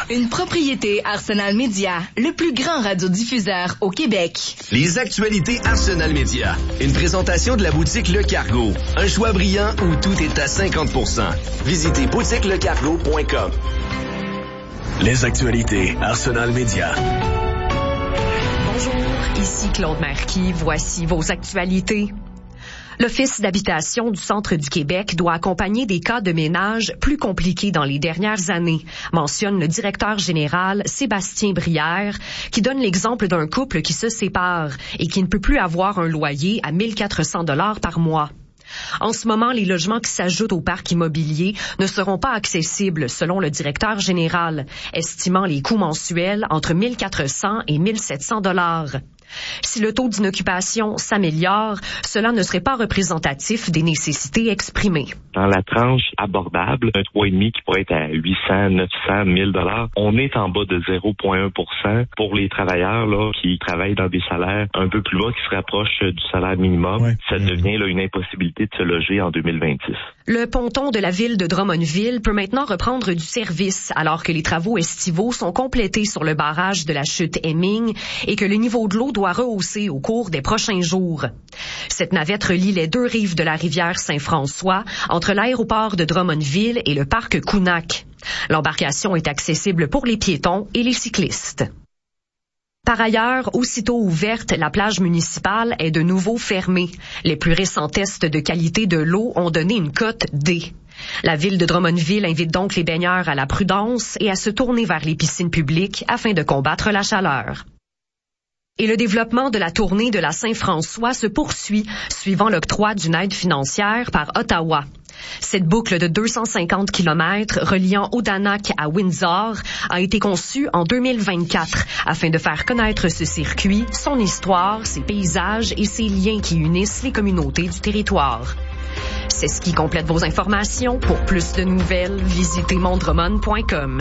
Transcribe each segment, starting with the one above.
Une propriété Arsenal Média, le plus grand radiodiffuseur au Québec. Les actualités Arsenal Média. Une présentation de la boutique Le Cargo. Un choix brillant où tout est à 50%. Visitez boutiquelecargo.com. Les actualités Arsenal Média. Bonjour, ici Claude Marquis. Voici vos actualités. L'Office d'habitation du Centre du Québec doit accompagner des cas de ménage plus compliqués dans les dernières années, mentionne le directeur général Sébastien Brière, qui donne l'exemple d'un couple qui se sépare et qui ne peut plus avoir un loyer à 1 400 $ par mois. En ce moment, les logements qui s'ajoutent au parc immobilier ne seront pas accessibles, selon le directeur général, estimant les coûts mensuels entre 1 400 et 1 700 $. Si le taux d'inoccupation s'améliore, cela ne serait pas représentatif des nécessités exprimées. Dans la tranche abordable, un 3,5 qui pourrait être à 800, 900, 1000 $, on est en bas de 0,1% pour les travailleurs là qui travaillent dans des salaires un peu plus bas, qui se rapprochent du salaire minimum. Ouais. Ça devient là une impossibilité de se loger en 2026. Le ponton de la ville de Drummondville peut maintenant reprendre du service alors que les travaux estivaux sont complétés sur le barrage de la chute Hemming et que le niveau de l'eau doit rehausser au cours des prochains jours. Cette navette relie les deux rives de la rivière Saint-François entre l'aéroport de Drummondville et le parc Counac. L'embarcation est accessible pour les piétons et les cyclistes. Par ailleurs, aussitôt ouverte, la plage municipale est de nouveau fermée. Les plus récents tests de qualité de l'eau ont donné une cote D. La ville de Drummondville invite donc les baigneurs à la prudence et à se tourner vers les piscines publiques afin de combattre la chaleur. Et le développement de la tournée de la Saint-François se poursuit, suivant l'octroi d'une aide financière par Ottawa. Cette boucle de 250 km reliant Odanak à Windsor a été conçue en 2024 afin de faire connaître ce circuit, son histoire, ses paysages et ses liens qui unissent les communautés du territoire. C'est ce qui complète vos informations. Pour plus de nouvelles, visitez mondremon.com.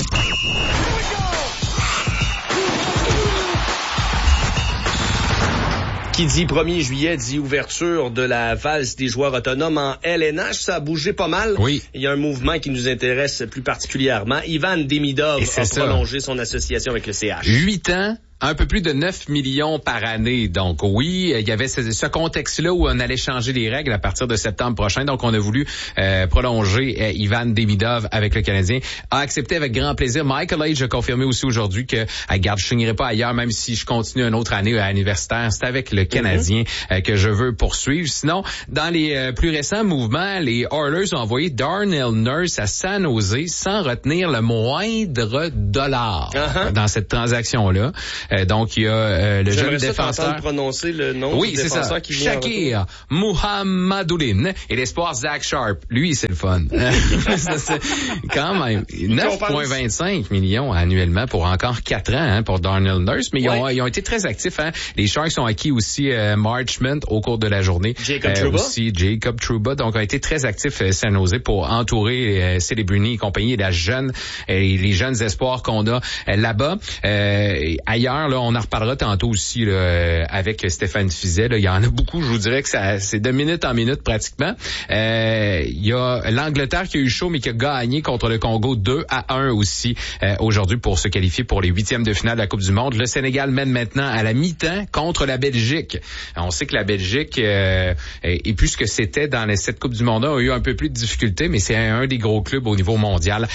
Qui dit 1er juillet dit ouverture de la valse des joueurs autonomes en LNH. Ça a bougé pas mal. Oui. Il y a un mouvement qui nous intéresse plus particulièrement. Ivan Demidov a prolongé son association avec le CH. 8 ans. Un peu plus de 9 millions par année. Donc oui, il y avait ce contexte-là où on allait changer les règles à partir de septembre prochain. Donc on a voulu prolonger Ivan Demidov avec le Canadien. A accepté avec grand plaisir. Michael Age a confirmé aussi aujourd'hui que, regarde, je signerai pas ailleurs, même si je continue une autre année à universitaire. C'est avec le Canadien que je veux poursuivre. Sinon, dans les plus récents mouvements, les Oilers ont envoyé Darnell Nurse à San Jose sans retenir le moindre dollar dans cette transaction-là. Donc, il y a le jeune défenseur... prononcer le nom du défenseur qui vient... Shakir Muhammadouline et l'espoir Zach Sharp. Lui, c'est le fun. C'est quand même 9,25 millions annuellement pour encore 4 ans pour Darnell Nurse. Mais ils ont été très actifs. Les Sharks ont acquis aussi Marchment au cours de la journée. Jacob Trouba. Donc, ont été très actifs San Jose pour entourer Celebrini et compagnie les jeunes espoirs qu'on a là-bas. Ailleurs, là, on en reparlera tantôt aussi là, avec Stéphane Fiset. Là, il y en a beaucoup. Je vous dirais que c'est de minute en minute pratiquement. Il y a l'Angleterre qui a eu chaud, mais qui a gagné contre le Congo 2-1 aussi aujourd'hui pour se qualifier pour les 8e de finale de la Coupe du Monde. Le Sénégal mène maintenant à la mi-temps contre la Belgique. On sait que la Belgique, et plus que c'était dans cette Coupe du Monde, a eu un peu plus de difficultés, mais c'est un des gros clubs au niveau mondial,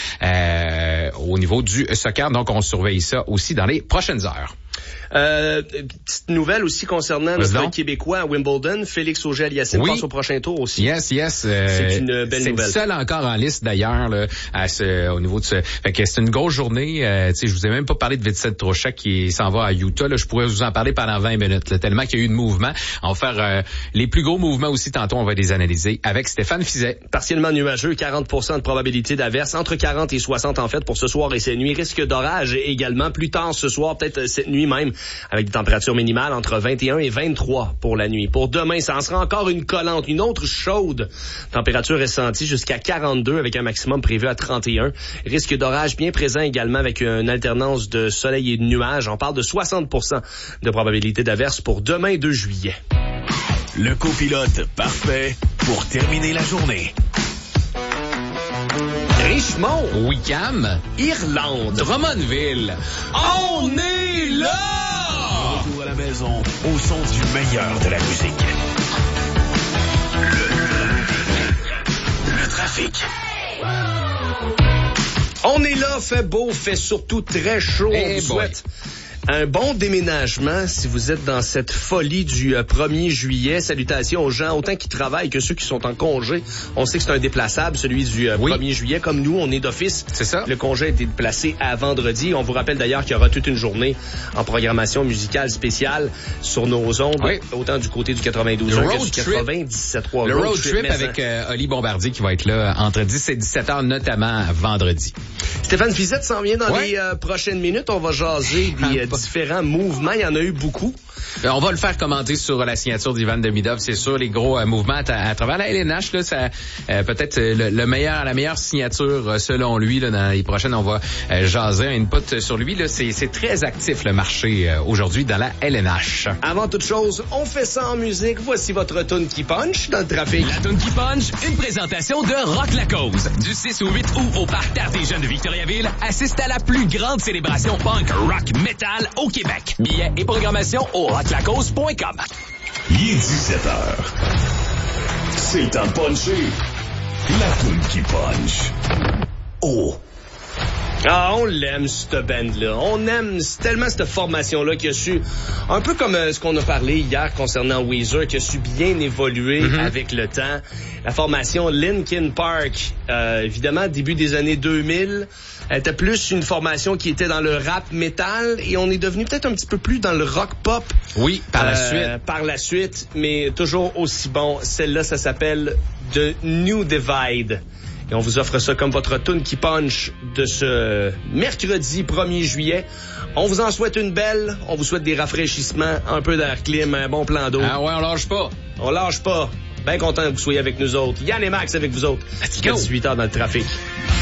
au niveau du soccer. Donc, on surveille ça aussi dans les prochaines heures. Petite nouvelle aussi concernant notre Québécois à Wimbledon, Félix Auger-Aliassime passe au prochain tour aussi. Yes. C'est une belle nouvelle. C'est le seul encore en liste d'ailleurs là, au niveau de ce. Fait que c'est une grosse journée. Je vous ai même pas parlé de Vincent Trocheck qui s'en va à Utah. Là, je pourrais vous en parler pendant 20 minutes. Là, tellement qu'il y a eu de mouvements. On va faire les plus gros mouvements aussi tantôt. On va les analyser avec Stéphane Fiset. Partiellement nuageux, 40% de probabilité d'averse, entre 40 et 60 en fait pour ce soir et cette nuit. Risque d'orage également plus tard ce soir, peut-être cette nuit même. Avec des températures minimales entre 21 et 23 pour la nuit. Pour demain, ça en sera encore une collante, une autre chaude. Température ressentie jusqu'à 42 avec un maximum prévu à 31. Risque d'orage bien présent également avec une alternance de soleil et de nuages. On parle de 60% de probabilité d'averse pour demain 2 juillet. Le copilote parfait pour terminer la journée. Richemont, Wickham, Irlande, Drummondville. on est là! Retour à la maison, au son du meilleur de la musique. Le trafic. On est là, fait beau, fait surtout très chaud. On vous souhaite un bon déménagement si vous êtes dans cette folie du 1er juillet. Salutations aux gens, autant qui travaillent que ceux qui sont en congé. On sait que c'est un déplaçable, celui du 1er juillet. Comme nous, on est d'office. C'est ça. Le congé a été déplacé à vendredi. On vous rappelle d'ailleurs qu'il y aura toute une journée en programmation musicale spéciale sur nos ondes, autant du côté du 92.1 que du 97.3. Le road trip avec Oli Bombardier qui va être là entre 10 et 17 heures, notamment vendredi. Stéphane Fiset s'en vient dans les prochaines minutes. On va jaser des différents mouvements. Il y en a eu beaucoup. On va le faire commenter sur la signature d'Ivan Demidov, c'est sûr, les gros mouvements à travers la LNH, là, ça peut-être la meilleure signature selon lui là, dans les prochaines. On va jaser un input sur lui. Là, c'est très actif le marché aujourd'hui dans la LNH. Avant toute chose, on fait ça en musique. Voici votre tune qui punch dans le trafic. La tune qui punch, une présentation de Rock la Cause. Du 6 au 8 août au Parc d'Art des Jeunes de Victoriaville, assiste à la plus grande célébration punk, rock, metal au Québec. Billets et programmation au rocklacause.com. Il est 17h. C'est le temps de puncher. La toune qui punch. Oh. Ah, on l'aime, cette band-là. On aime tellement cette formation-là qui a su, un peu comme ce qu'on a parlé hier concernant Weezer, qui a su bien évoluer avec le temps. La formation Linkin Park, évidemment, début des années 2000, était plus une formation qui était dans le rap metal et on est devenu peut-être un petit peu plus dans le rock pop. Oui, par la suite, mais toujours aussi bon. Celle-là, ça s'appelle The New Divide. Et on vous offre ça comme votre tune qui punch de ce mercredi 1er juillet. On vous en souhaite une belle. On vous souhaite des rafraîchissements, un peu d'air clim, un bon plan d'eau. Ah ouais, on lâche pas. On lâche pas. Bien content que vous soyez avec nous autres. Yann et Max avec vous autres. Jusqu'à 18h dans le trafic.